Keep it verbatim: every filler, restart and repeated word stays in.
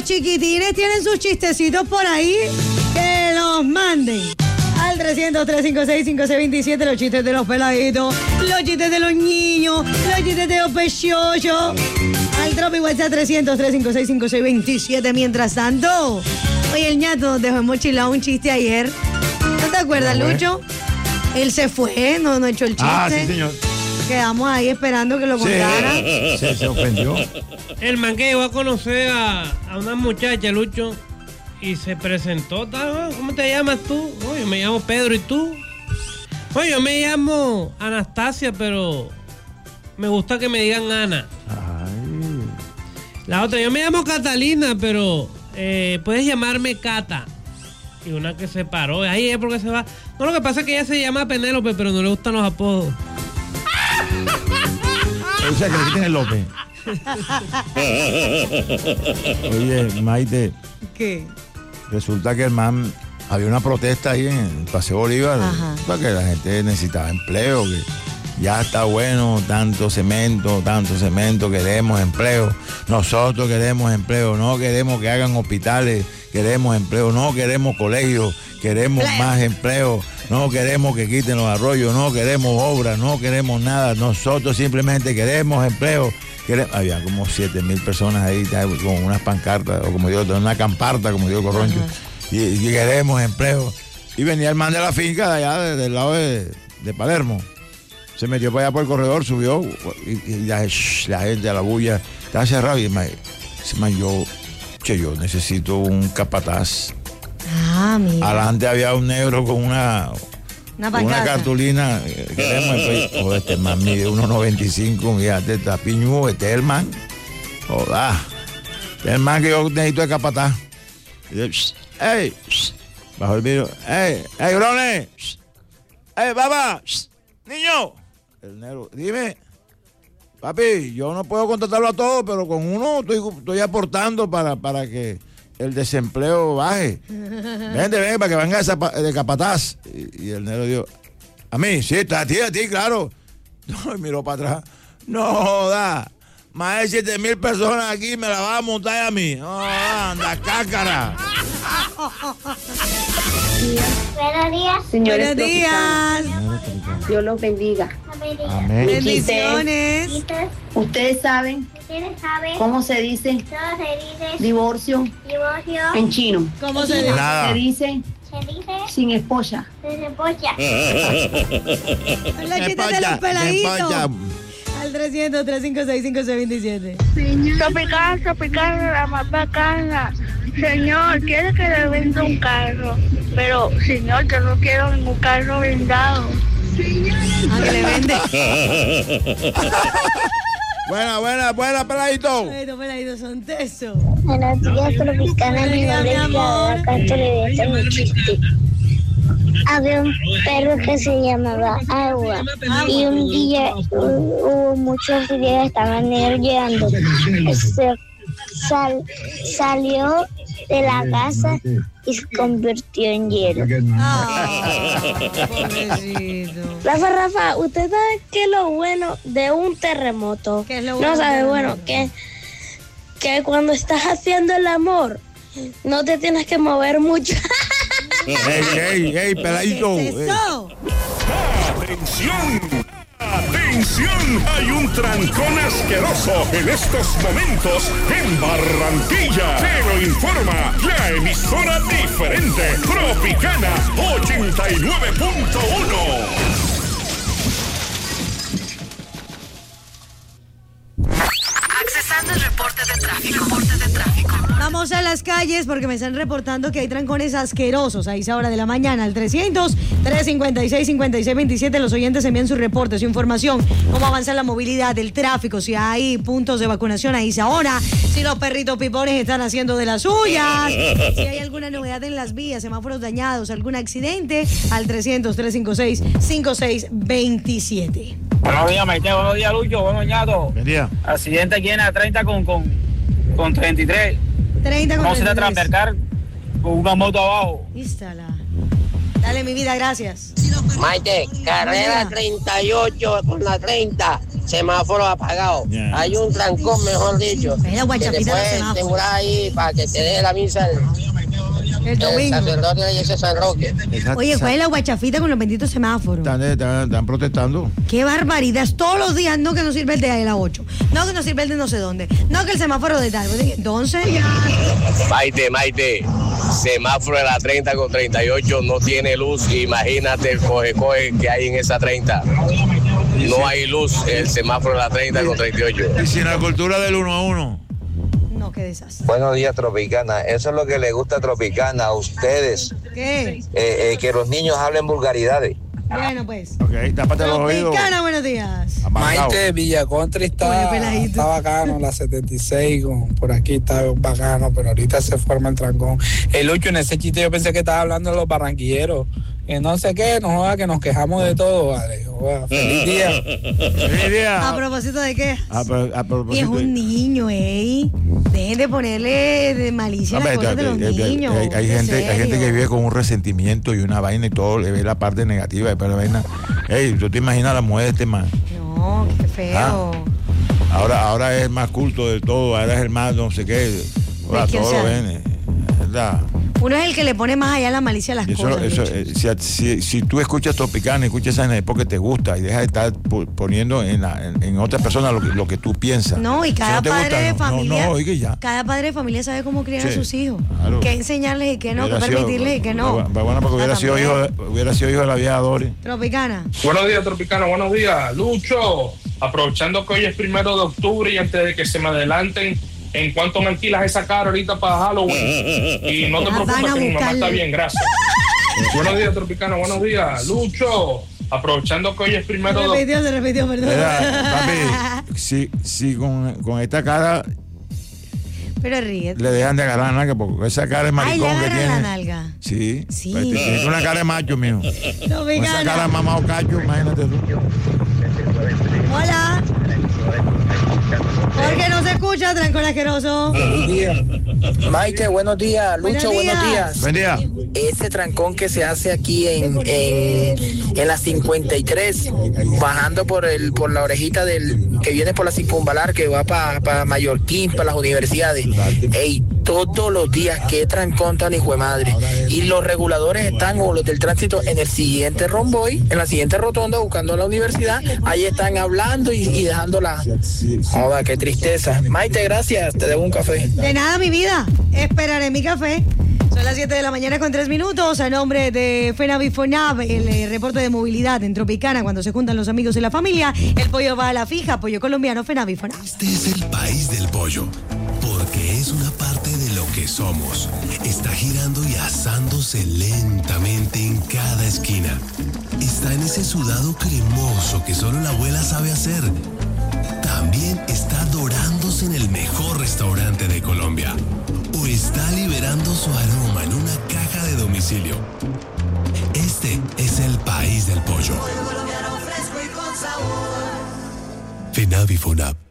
chiquitines tienen sus chistecitos por ahí, que los manden al trescientos, trescientos cincuenta y seis, cincuenta y seis veintisiete, los chistes de los peladitos, los chistes de los niños, los chistes de los pechochos. Al Tropi WhatsApp trescientos, trescientos cincuenta y seis, cincuenta y seis veintisiete. Mientras tanto, oye, el ñato nos dejó mochilado un chiste ayer. ¿No te acuerdas, no, Lucho? Él se fue, no, no echó el chiste. Ah, sí, señor. Quedamos ahí esperando que lo contara. Sí, se, se ofendió. El man que llegó a conocer a, a una muchacha, Lucho, y se presentó. ¿Cómo te llamas tú? Oh, yo me llamo Pedro, ¿y tú? Oye, yo me llamo Anastasia, pero me gusta que me digan Ana. Ay. La otra, yo me llamo Catalina, pero eh, puedes llamarme Cata. Y una que se paró, ahí es porque se va. No, lo que pasa es que ella se llama Penélope, pero no le gustan los apodos. O sea, que le quiten el López. Oye, Maite. ¿Qué? Resulta que el man, había una protesta ahí en el Paseo Bolívar. Para que la gente necesitaba empleo, que ya está bueno, tanto cemento, tanto cemento, queremos empleo. Nosotros queremos empleo, no queremos que hagan hospitales, queremos empleo, no queremos colegios, queremos empleo. Más empleo, no queremos que quiten los arroyos, no queremos obras, no queremos nada, nosotros simplemente queremos empleo. Queremos... Había como siete mil personas ahí con unas pancartas, o como digo, una camparta, como digo Corroncho, y, y queremos empleo. Y venía el man de la finca de allá, de, del lado de, de Palermo. Se metió para allá por el corredor, subió, y, y la, shh, la gente, la bulla, estaba cerrado. Y me, me yo, che, yo necesito un capataz. Ah, mira. Adelante había un negro con una, una, una cartulina. Queremos el oh, este man mide uno noventa y cinco, mira, este está piñudo, este es el man. Joda. Este es el man que yo necesito de capataz. Y yo, shh, ey, shh, bajo el vidrio, ey, ey, grone, shh, ey, papá, shh, niño. El negro, dime, papi, yo no puedo contratarlo a todos, pero con uno estoy, estoy aportando para, para que el desempleo baje. Vente, ven, para que venga de capataz. Y, y el negro dijo, a mí, sí, está a ti, a ti, claro. No, y miró para atrás. No joda, más de siete mil personas aquí me la van a montar a mí. No, anda, cácara. Buenos días. Señores, buenos días. Dios los bendiga. Amén. Bendiciones. Ustedes saben cómo se dice, ¿Cómo se dice? Divorcio. Divorcio. En chino. ¿Cómo se dice? Nada. Se dice Se dice sin esposa. sin esposa. La chita de los peladitos. Al trescientos, trescientos cincuenta y seis, cincuenta y seis veintisiete. Tropical, tropical, la más bacana. Señor, quiere que le venda un carro. Pero, señor, yo no quiero ningún carro vendado. Ah, que le vende. Buena, buena, buena, peladito. Estos peladitos son tesos. Buenos días, Tropicana. Mi nombre es Clara. Acá te le voy a hacer mi chiste. Había un perro que se llamaba Agua. Y un día hubo muchos días que estaban ellos llegando. Se sal, salió de la casa y se convirtió en hielo. Ah, pobrecito. Rafa, Rafa, ¿usted sabe qué es lo bueno de un terremoto? ¿Qué es lo bueno No sabe, del bueno, que, que cuando estás haciendo el amor, no te tienes que mover mucho. ¡Ey, ey, ey, peladito! ¿Qué es eso? ¡Atención! ¡Atención! Hay un trancón asqueroso en estos momentos en Barranquilla. Te lo informa la emisora diferente, Tropicana ochenta y nueve punto uno. Accesando el reporte de tráfico. Reporte de tráfico. Vamos a las calles porque me están reportando que hay trancones asquerosos a esa hora de la mañana. Al trescientos, trescientos cincuenta y seis, cincuenta y seis veintisiete los oyentes envían sus reportes, su información, cómo avanza la movilidad, el tráfico, si hay puntos de vacunación a esa hora, si los perritos pipones están haciendo de las suyas, si hay alguna novedad en las vías, semáforos dañados, algún accidente. Al trescientos, trescientos cincuenta y seis, cincuenta y seis veintisiete. Buenos días, Maite. Buenos días, Lucho. Buenos ñatos. Buen día. Accidente aquí en la treinta con, con, con treinta y tres. treinta con Vamos a ir a treinta y tres. transvercar con una moto abajo. Ístala. Dale, mi vida, gracias. Maite, carrera treinta y ocho con la treinta. semáforo apagado. Yeah. Hay un trancón, mejor dicho. Es la guachafita que te puedes demorar ahí para que te dé la misa el, el, el sacerdote de ese San Roque. Oye, ¿cuál es la guachafita con los benditos semáforos? Están, están, están protestando. Qué barbaridad. Todos los días, no que no sirve el de la ocho. No que no sirve el de no sé dónde. No que el semáforo de tal. Entonces ya. Maite, Maite. Semáforo de la treinta con treinta y ocho no tiene luz. Imagínate el coge-coge que hay en esa treinta. No hay luz el semáforo de la treinta con treinta y ocho. Y sin la cultura del uno a uno. No, qué desastre. Buenos días, Tropicana. Eso es lo que le gusta a Tropicana, a ustedes. ¿Qué? Eh, eh, que los niños hablen vulgaridades. Bueno, pues. Ok, tápate los oídos. Tropicana, buenos días. Maite, Villacontra está, está bacano, la setenta y seis, con, por aquí está bacano, pero ahorita se forma el trancón. El Lucho, en ese chiste yo pensé que estaba hablando de los barranquilleros. Que no sé qué, no joda, que nos quejamos de todo, vale. Joda, feliz día. Feliz día. ¿A propósito de qué? A, a propósito y es un niño, ¿eh? Dejen de ponerle de malicia a las cosas de los hay, niños. Hay, hay, gente, hay gente que vive con un resentimiento y una vaina y todo, le ve la parte negativa, pero la vaina. Ey, ¿tú te imaginas la mujer de este man? No, qué feo. ¿Ah? Ahora, ahora es el más culto de todo, ahora es el más no sé qué. Ahora todo lo ven, ¿verdad? Uno es el que le pone más allá la malicia a las eso, cosas. Eso, eh, si, si, si tú escuchas Tropicana, escuchas esa es porque te gusta y deja de estar poniendo en, la, en, en otra persona lo que, lo que tú piensas. No, y cada si no padre gusta, de no, familia, no, no, ya. cada padre de familia sabe cómo criar sí, a sus hijos, claro. Qué enseñarles y qué no, qué permitirles sido, y qué no. Bueno, porque hubiera sido, hijo de, hubiera sido hijo de la vieja Dori. Tropicana. Buenos días, Tropicana, buenos días. Lucho, aprovechando que hoy es primero de octubre y antes de que se me adelanten, ¿en cuánto me alquilas esa cara ahorita para Halloween? Y no te preocupes que mi mamá está bien, gracias. Buenos días, Tropicana, buenos días. Lucho, aprovechando que hoy es primero... Se repitió, se repitió, perdón. Mira, papi, si, si con, con esta cara... Pero ríete. Le dejan de agarrar la nalga, porque esa cara es maricón. Ay, le que tiene. la nalga. Sí. Sí. Pues, tiene una cara de macho, mijo. No, con esa cara de mamado cacho, imagínate tú. Hola. Porque no se escucha, trancón asqueroso. Buenos días. Maite, buenos días. Lucho, buenos días. Buen día. Ese trancón que se hace aquí en, en, en la cincuenta y tres, bajando por el por la orejita del que viene por la circunvalar, que va para pa Mallorquín, para las universidades. Ey, todos los días, qué trancón tan hijo de madre. Y los reguladores están, o los del tránsito, en el siguiente romboy, en la siguiente rotonda, buscando la universidad. Ahí están hablando y, y dejándola. Joda, qué tristeza. Maite, gracias. Te debo un café. De nada, mi vida. Esperaré mi café. Son las siete de la mañana con tres minutos. A nombre de FENAVIFONAV, el eh, reporte de movilidad en Tropicana, cuando se juntan los amigos y la familia, el pollo va a la fija. Pollo colombiano, FENAVIFONAV. Este es el país del pollo, porque es una parte de lo que somos. Está girando y asándose lentamente en cada esquina. Está en ese sudado cremoso que solo la abuela sabe hacer. También está dorándose en el mejor restaurante de Colombia. O está liberando su aroma en una caja de domicilio. Este es el país del pollo. FENAVIFONAV.